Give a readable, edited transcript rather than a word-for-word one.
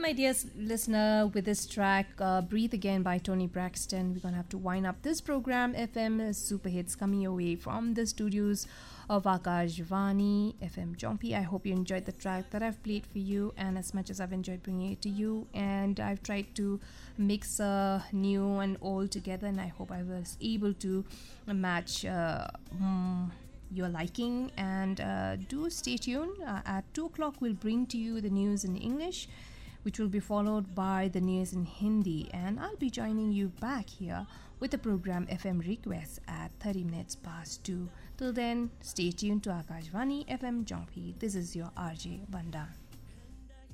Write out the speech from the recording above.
my dear listener, with this track, Breathe Again by Tony Braxton, we're going to have to wind up this program. FM Super Hits coming your way from the studios of Akashvani FM Jompi. I hope you enjoyed the track that I've played for you, and as much as I've enjoyed bringing it to you, and I've tried to mix new and old together, and I hope I was able to match your liking. And do stay tuned. At 2 o'clock, we'll bring to you the news in English, which will be followed by the news in Hindi, and I'll be joining you back here with the program FM Requests at 30 minutes past 2. Till then, stay tuned to Akashvani FM Jompi. This is your RJ Vanda.